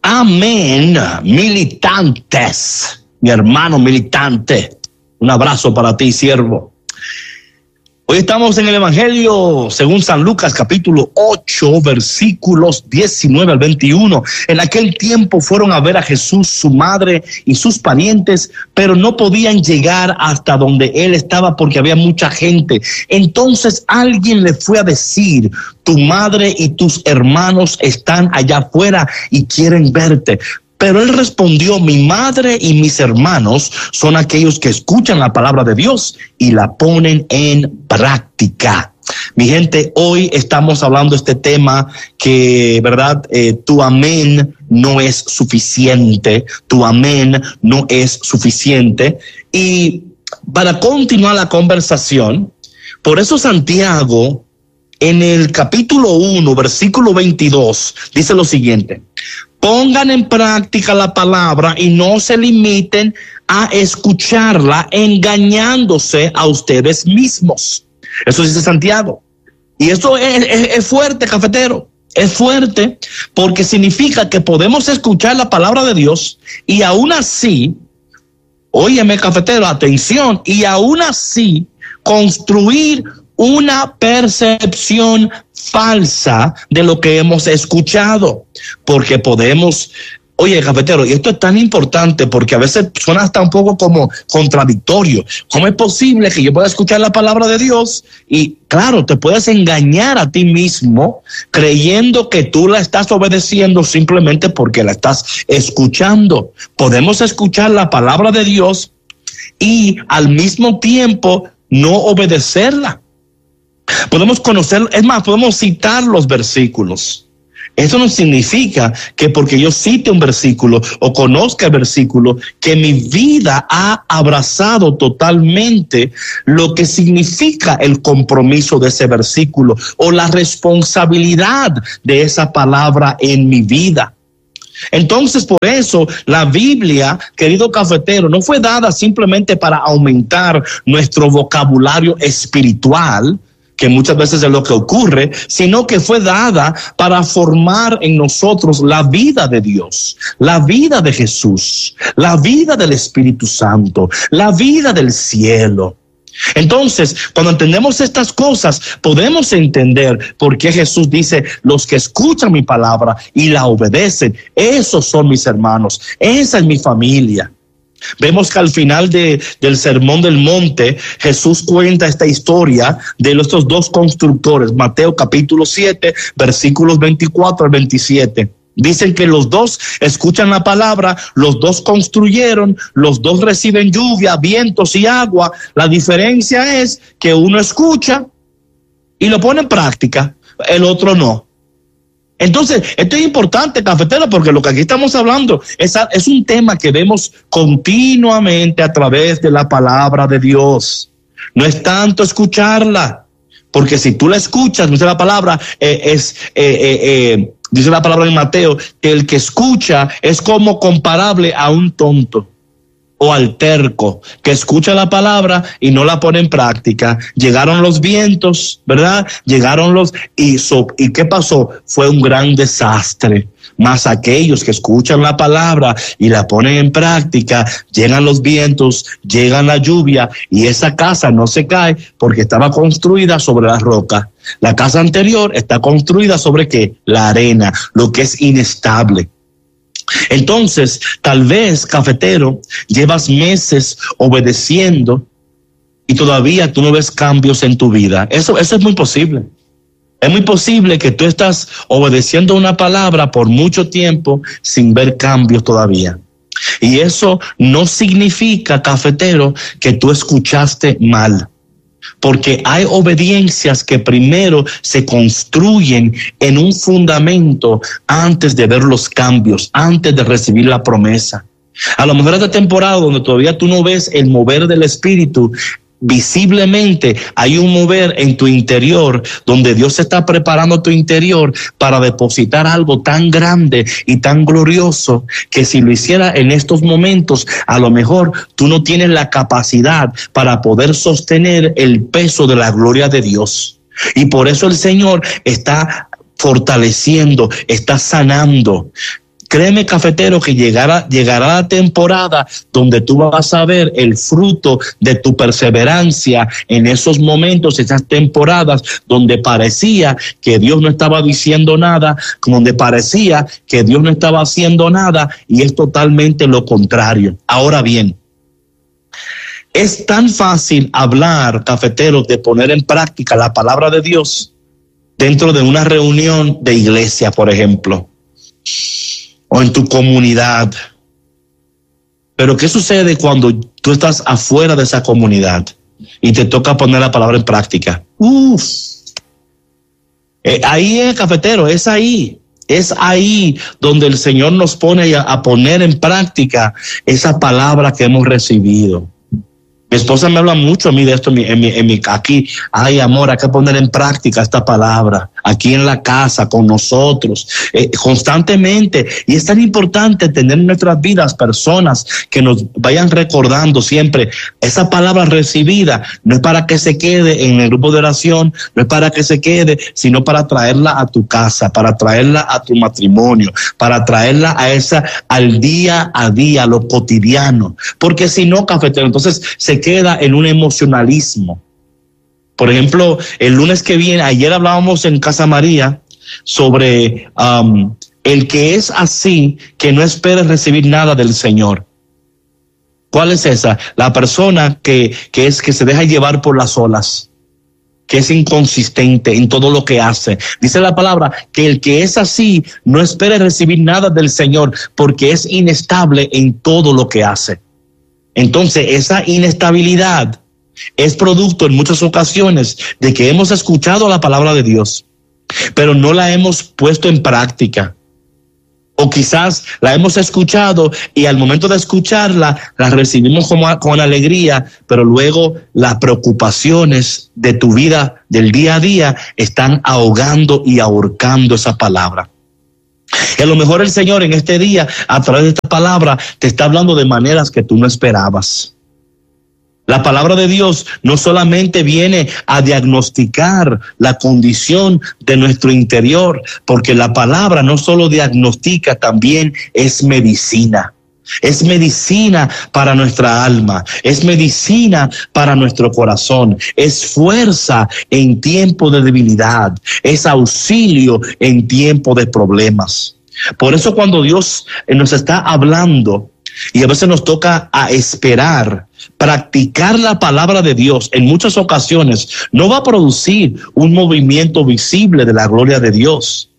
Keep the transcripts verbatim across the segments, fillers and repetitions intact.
Amén, militantes, mi hermano militante. Un abrazo para ti, siervo. Hoy estamos en el Evangelio según San Lucas, capítulo ocho, versículos diecinueve al veintiuno. En aquel tiempo fueron a ver a Jesús, su madre y sus parientes, pero no podían llegar hasta donde él estaba porque había mucha gente. Entonces alguien le fue a decir: tu madre y tus hermanos están allá afuera y quieren verte. Pero él respondió: mi madre y mis hermanos son aquellos que escuchan la palabra de Dios y la ponen en práctica. Mi gente, hoy estamos hablando de este tema que, ¿verdad? Eh, tu amén no es suficiente. Tu amén no es suficiente. Y para continuar la conversación, por eso Santiago, en el capítulo uno, versículo veintidós, dice lo siguiente: pongan en práctica la palabra y no se limiten a escucharla, engañándose a ustedes mismos. Eso dice Santiago. Y esto es, es, es fuerte, cafetero. Es fuerte porque significa que podemos escuchar la palabra de Dios y aún así, óyeme, cafetero, atención, y aún así construir una percepción falsa de lo que hemos escuchado, porque podemos, oye, cafetero, y esto es tan importante porque a veces suena hasta un poco como contradictorio. ¿Cómo es posible que yo pueda escuchar la palabra de Dios y, claro, te puedes engañar a ti mismo creyendo que tú la estás obedeciendo simplemente porque la estás escuchando? Podemos escuchar la palabra de Dios y al mismo tiempo no obedecerla. Podemos conocer, es más, podemos citar los versículos. Eso no significa que porque yo cite un versículo o conozca el versículo, que mi vida ha abrazado totalmente lo que significa el compromiso de ese versículo o la responsabilidad de esa palabra en mi vida. Entonces, por eso la Biblia, querido cafetero, no fue dada simplemente para aumentar nuestro vocabulario espiritual, que muchas veces es lo que ocurre, sino que fue dada para formar en nosotros la vida de Dios, la vida de Jesús, la vida del Espíritu Santo, la vida del cielo. Entonces, cuando entendemos estas cosas, podemos entender por qué Jesús dice: los que escuchan mi palabra y la obedecen, esos son mis hermanos, esa es mi familia. Vemos que al final de, del Sermón del Monte, Jesús cuenta esta historia de estos dos constructores. Mateo capítulo siete, versículos veinticuatro al veintisiete. Dicen que los dos escuchan la palabra, los dos construyeron, los dos reciben lluvia, vientos y agua. La diferencia es que uno escucha y lo pone en práctica, el otro no. Entonces, esto es importante, cafetero, porque lo que aquí estamos hablando es, es un tema que vemos continuamente a través de la palabra de Dios. No es tanto escucharla, porque si tú la escuchas, dice la palabra, eh, es, eh, eh, eh, dice la palabra en Mateo, que el que escucha es como comparable a un tonto o al terco, que escucha la palabra y no la pone en práctica. Llegaron los vientos, ¿verdad? Llegaron los... ¿Y, so, ¿y qué pasó? Fue un gran desastre. Más aquellos que escuchan la palabra y la ponen en práctica, llegan los vientos, llegan la lluvia y esa casa no se cae porque estaba construida sobre la roca. La casa anterior está construida sobre ¿qué? La arena, lo que es inestable. Entonces, tal vez, cafetero, llevas meses obedeciendo y todavía tú no ves cambios en tu vida. Eso, eso es muy posible. Es muy posible que tú estás obedeciendo una palabra por mucho tiempo sin ver cambios todavía. Y eso no significa, cafetero, que tú escuchaste mal. Porque hay obediencias que primero se construyen en un fundamento antes de ver los cambios, antes de recibir la promesa. A lo mejor esta temporada donde todavía tú no ves el mover del Espíritu, visiblemente hay un mover en tu interior donde Dios está preparando tu interior para depositar algo tan grande y tan glorioso que si lo hiciera en estos momentos, a lo mejor tú no tienes la capacidad para poder sostener el peso de la gloria de Dios. Y por eso el Señor está fortaleciendo, está sanando. Créeme, cafetero, que llegará, llegará la temporada donde tú vas a ver el fruto de tu perseverancia en esos momentos, esas temporadas donde parecía que Dios no estaba diciendo nada, donde parecía que Dios no estaba haciendo nada, y es totalmente lo contrario. Ahora bien, es tan fácil hablar, cafeteros, de poner en práctica la palabra de Dios dentro de una reunión de iglesia, por ejemplo, o en tu comunidad. Pero ¿qué sucede cuando tú estás afuera de esa comunidad y te toca poner la palabra en práctica? Uf. Eh, ahí es, cafetero, es ahí. Es ahí donde el Señor nos pone a, a poner en práctica esa palabra que hemos recibido. Mi esposa me habla mucho a mí de esto en mi, en mi, en mi, aquí. Ay, amor, hay que poner en práctica esta palabra aquí en la casa, con nosotros, eh, constantemente. Y es tan importante tener en nuestras vidas personas que nos vayan recordando siempre esa palabra recibida. No es para que se quede en el grupo de oración, no es para que se quede, sino para traerla a tu casa, para traerla a tu matrimonio, para traerla a esa, al día a día, lo cotidiano. Porque si no, cafetero, entonces se queda en un emocionalismo. Por ejemplo, el lunes que viene, ayer hablábamos en Casa María sobre um, el que es así, que no espera recibir nada del Señor. ¿Cuál es esa? La persona que, que es que se deja llevar por las olas, que es inconsistente en todo lo que hace. Dice la palabra que el que es así no espera recibir nada del Señor, porque es inestable en todo lo que hace. Entonces, esa inestabilidad es producto en muchas ocasiones de que hemos escuchado la palabra de Dios, pero no la hemos puesto en práctica. O quizás la hemos escuchado y al momento de escucharla la recibimos con, con alegría, pero luego las preocupaciones de tu vida del día a día están ahogando y ahorcando esa palabra. Y a lo mejor el Señor en este día, a través de esta palabra, te está hablando de maneras que tú no esperabas. La palabra de Dios no solamente viene a diagnosticar la condición de nuestro interior, porque la palabra no solo diagnostica, también es medicina. Es medicina para nuestra alma, es medicina para nuestro corazón, es fuerza en tiempo de debilidad, es auxilio en tiempo de problemas. Por eso cuando Dios nos está hablando y a veces nos toca a esperar, practicar la palabra de Dios en muchas ocasiones no va a producir un movimiento visible de la gloria de Dios.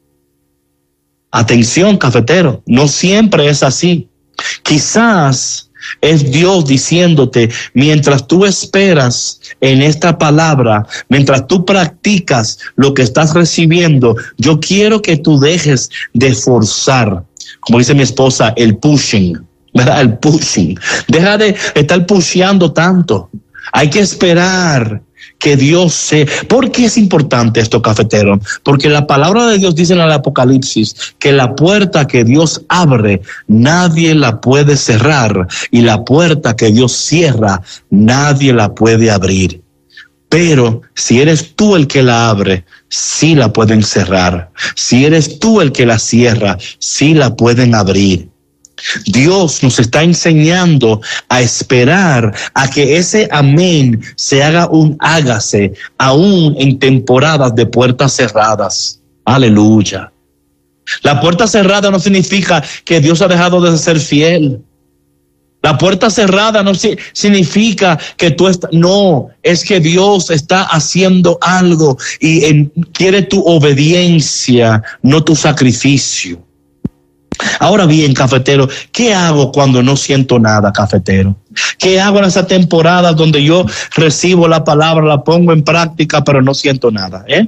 Atención, cafetero, no siempre es así. Quizás es Dios diciéndote, mientras tú esperas en esta palabra, mientras tú practicas lo que estás recibiendo, yo quiero que tú dejes de forzar, como dice mi esposa, el pushing, ¿verdad? El pushing. Deja de estar pusheando tanto. Hay que esperar que Dios se... ¿Por qué es importante esto, cafetero? Porque la palabra de Dios dice en el Apocalipsis que la puerta que Dios abre, nadie la puede cerrar, y la puerta que Dios cierra, nadie la puede abrir. Pero si eres tú el que la abre, sí la pueden cerrar. Si eres tú el que la cierra, sí la pueden abrir. Dios nos está enseñando a esperar a que ese amén se haga un hágase, aún en temporadas de puertas cerradas. Aleluya. La puerta cerrada no significa que Dios ha dejado de ser fiel. La puerta cerrada no si, significa que tú estás, no, es que Dios está haciendo algo y en, quiere tu obediencia, no tu sacrificio. Ahora bien, cafetero, ¿qué hago cuando no siento nada, cafetero? ¿Qué hago en esa temporada donde yo recibo la palabra, la pongo en práctica, pero no siento nada? ¿eh?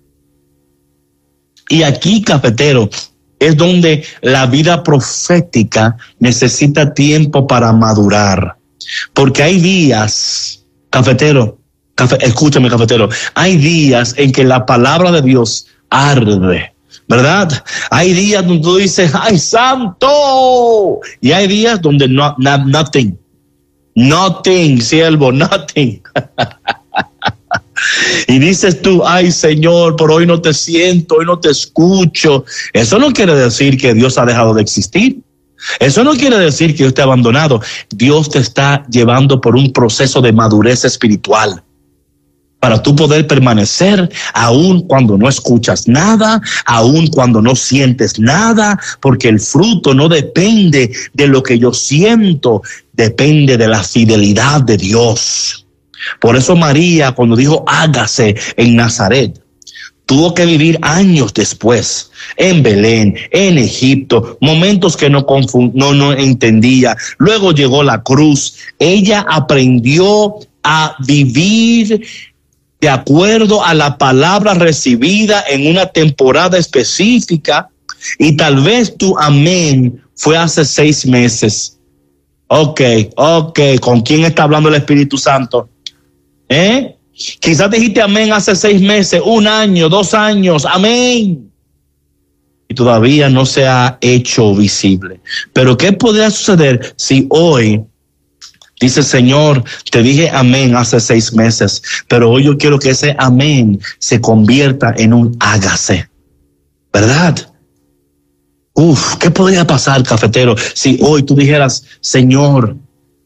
Y aquí, cafetero, es donde la vida profética necesita tiempo para madurar. Porque hay días, cafetero, café, escúchame, cafetero, hay días en que la palabra de Dios arde. ¿Verdad? Hay días donde tú dices, ¡ay, santo! Y hay días donde no, no nothing. Nothing, siervo, nothing. Y dices tú, ay Señor, por hoy no te siento, hoy no te escucho. Eso no quiere decir que Dios ha dejado de existir. Eso no quiere decir que Dios te ha abandonado. Dios te está llevando por un proceso de madurez espiritual para tú poder permanecer aun cuando no escuchas nada, aun cuando no sientes nada, porque el fruto no depende de lo que yo siento, depende de la fidelidad de Dios. Por eso María, cuando dijo hágase en Nazaret, tuvo que vivir años después, en Belén, en Egipto, momentos que no, confund- no, no entendía. Luego llegó la cruz. Ella aprendió a vivir de acuerdo a la palabra recibida en una temporada específica, y tal vez tu amén fue hace seis meses. Ok, ok, ¿con quién está hablando el Espíritu Santo? ¿Eh? Quizás dijiste amén hace seis meses, un año, dos años, amén. Y todavía no se ha hecho visible. Pero ¿qué podría suceder si hoy dice, Señor, te dije amén hace seis meses, pero hoy yo quiero que ese amén se convierta en un hágase? ¿Verdad? Uf, ¿qué podría pasar, cafetero, si hoy tú dijeras, Señor,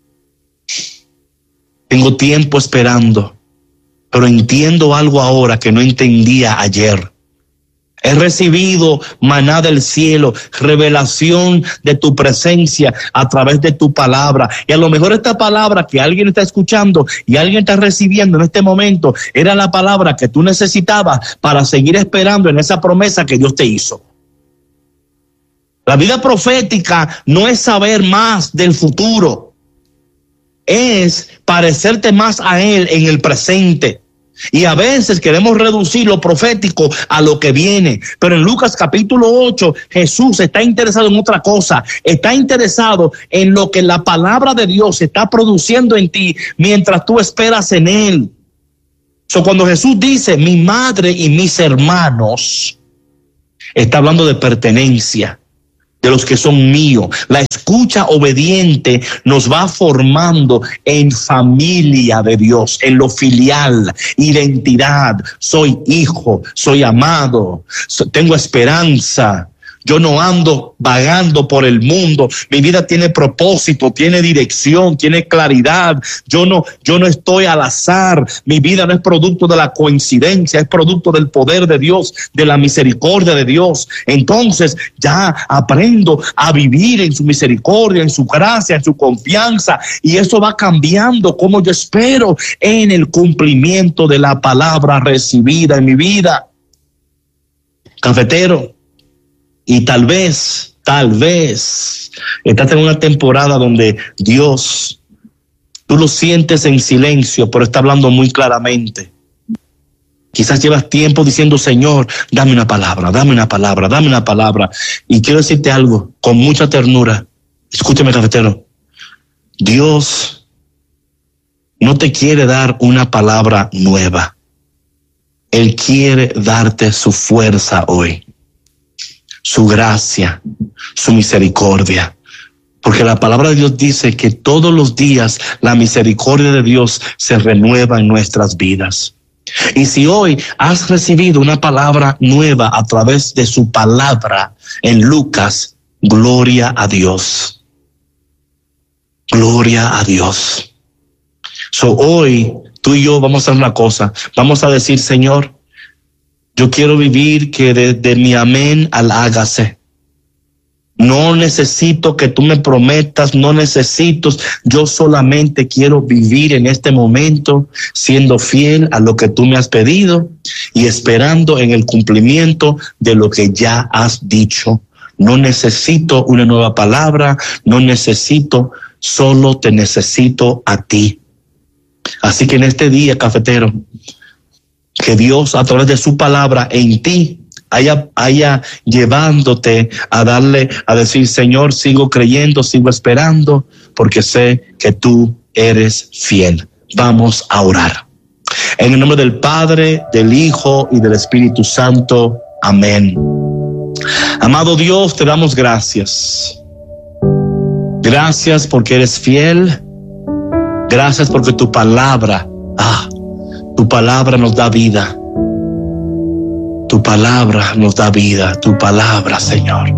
tengo tiempo esperando, pero entiendo algo ahora que no entendía ayer? He recibido maná del cielo, revelación de tu presencia a través de tu palabra. Y a lo mejor esta palabra que alguien está escuchando y alguien está recibiendo en este momento era la palabra que tú necesitabas para seguir esperando en esa promesa que Dios te hizo. La vida profética no es saber más del futuro, es parecerte más a Él en el presente. Y a veces queremos reducir lo profético a lo que viene. Pero en Lucas capítulo ocho, Jesús está interesado en otra cosa. Está interesado en lo que la palabra de Dios está produciendo en ti mientras tú esperas en Él. So, cuando Jesús dice, mi madre y mis hermanos, está hablando de pertenencia, de los que son míos. La escucha obediente nos va formando en familia de Dios, en lo filial, identidad. Soy hijo, soy amado, so, tengo esperanza. Yo no ando vagando por el mundo. Mi vida tiene propósito, tiene dirección, tiene claridad. Yo no, yo no estoy al azar. Mi vida no es producto de la coincidencia, es producto del poder de Dios, de la misericordia de Dios. Entonces ya aprendo a vivir en su misericordia, en su gracia, en su confianza. Y eso va cambiando como yo espero en el cumplimiento de la palabra recibida en mi vida. Cafetero. Y tal vez, tal vez, estás en una temporada donde Dios, tú lo sientes en silencio, pero está hablando muy claramente. Quizás llevas tiempo diciendo, Señor, dame una palabra, dame una palabra, dame una palabra. Y quiero decirte algo con mucha ternura. Escúchame, cafetero. Dios no te quiere dar una palabra nueva. Él quiere darte su fuerza hoy, su gracia, su misericordia. Porque la palabra de Dios dice que todos los días la misericordia de Dios se renueva en nuestras vidas. Y si hoy has recibido una palabra nueva a través de su palabra en Lucas, gloria a Dios. Gloria a Dios. So hoy tú y yo vamos a hacer una cosa. Vamos a decir, Señor, yo quiero vivir que desde mi amén al hágase. No necesito que tú me prometas, no necesito. Yo solamente quiero vivir en este momento siendo fiel a lo que tú me has pedido y esperando en el cumplimiento de lo que ya has dicho. No necesito una nueva palabra, no necesito, solo te necesito a ti. Así que en este día, cafetero, que Dios a través de su palabra en ti haya, haya llevándote a darle, a decir, Señor, sigo creyendo, sigo esperando, porque sé que tú eres fiel. Vamos a orar. En el nombre del Padre, del Hijo y del Espíritu Santo. Amén. Amado Dios, te damos gracias. Gracias porque eres fiel. Gracias porque tu palabra, ah, Tu palabra nos da vida. Tu palabra nos da vida. Tu palabra, Señor.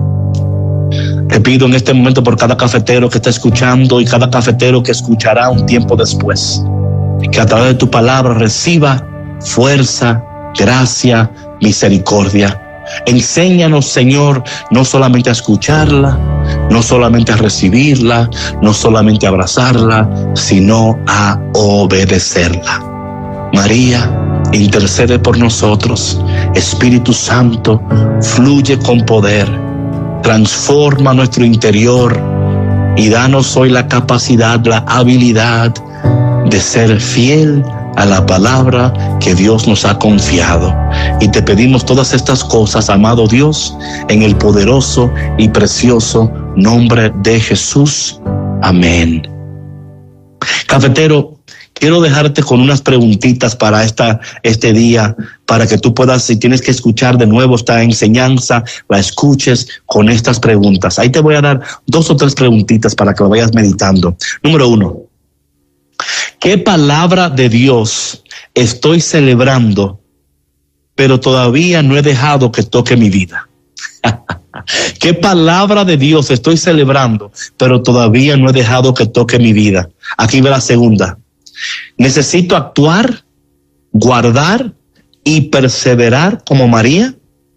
Te pido en este momento por cada cafetero que está escuchando y cada cafetero que escuchará un tiempo después, que a través de tu palabra reciba fuerza, gracia, misericordia. Enséñanos, Señor, no solamente a escucharla, no solamente a recibirla, no solamente a abrazarla, sino a obedecerla. María, intercede por nosotros. Espíritu Santo, fluye con poder, transforma nuestro interior y danos hoy la capacidad, la habilidad de ser fiel a la palabra que Dios nos ha confiado. Y te pedimos todas estas cosas, amado Dios, en el poderoso y precioso nombre de Jesús. Amén. Cafetero, quiero dejarte con unas preguntitas para esta, este día, para que tú puedas, si tienes que escuchar de nuevo esta enseñanza, la escuches con estas preguntas. Ahí te voy a dar dos o tres preguntitas para que lo vayas meditando. Número uno, ¿qué palabra de Dios estoy celebrando, pero todavía no he dejado que toque mi vida? ¿Qué palabra de Dios estoy celebrando, pero todavía no he dejado que toque mi vida? Aquí va la segunda. ¿Necesito actuar, guardar y perseverar como María?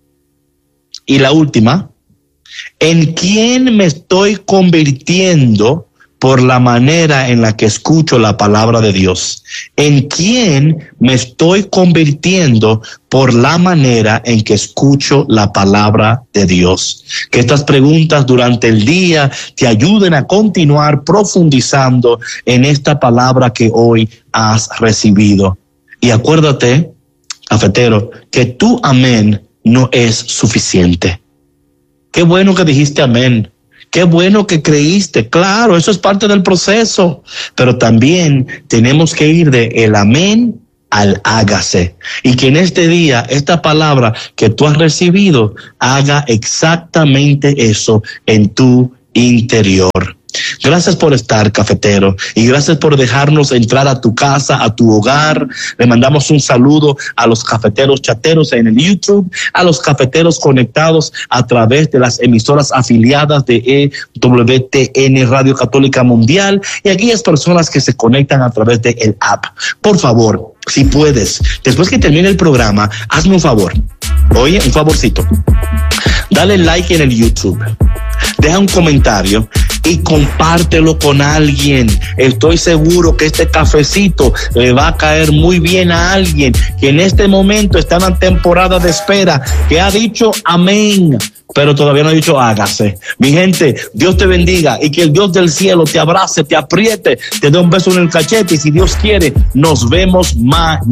Y la última, ¿en quién me estoy convirtiendo por la manera en la que escucho la palabra de Dios? ¿En quién me estoy convirtiendo por la manera en que escucho la palabra de Dios? Que estas preguntas durante el día te ayuden a continuar profundizando en esta palabra que hoy has recibido. Y acuérdate, cafetero, que tu amén no es suficiente. Qué bueno que dijiste amén. Qué bueno que creíste. Claro, eso es parte del proceso. Pero también tenemos que ir de el amén al hágase. Y que en este día, esta palabra que tú has recibido haga exactamente eso en tu interior. Gracias por estar, cafetero, y gracias por dejarnos entrar a tu casa, a tu hogar. Le mandamos un saludo a los cafeteros chateros en el YouTube, a los cafeteros conectados a través de las emisoras afiliadas de E W T N Radio Católica Mundial y a aquellas personas que se conectan a través de el app. Por favor, si puedes, después que termine el programa, hazme un favor. Oye, un favorcito. Dale like en el YouTube. Deja un comentario y compártelo con alguien. Estoy seguro que este cafecito le va a caer muy bien a alguien que en este momento está en una temporada de espera, que ha dicho amén, pero todavía no ha dicho hágase. Mi gente, Dios te bendiga y que el Dios del cielo te abrace, te apriete, te dé un beso en el cachete y si Dios quiere, nos vemos mañana.